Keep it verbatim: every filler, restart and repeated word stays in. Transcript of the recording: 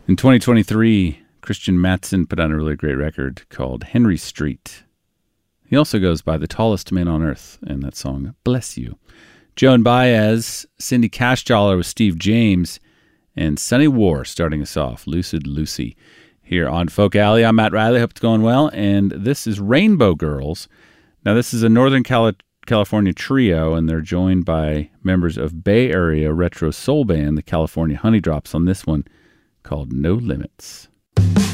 In twenty twenty-three, Christian Mattson put out a really great record called Henry Street. He also goes by The Tallest Man on Earth in that song, Bless You. Joan Baez, Cindy Cashjoller with Steve James, and Sunny War starting us off, Lucid Lucy. Here on Folk Alley, I'm Matt Riley. Hope it's going well. And this is Rainbow Girls. Now, this is a Northern Cali- California trio, and they're joined by members of Bay Area retro soul band, the California Honeydrops, on this one called No Limits.